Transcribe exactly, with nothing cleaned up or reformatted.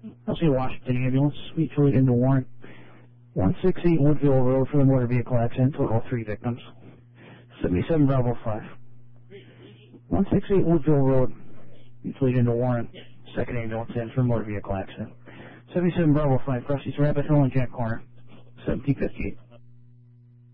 I'll see Washington ambulance, mutually into warrant. one sixty-eight Woodville Road for the motor vehicle accident, total three victims. seventy-seven Bravo five. one sixty-eight Woodville Road, mutually into warrant. Second ambulance in for motor vehicle accident. seventy-seven Bravo five, crosses Rabbit Hill and Jack Corner. seventeen fifty-eight.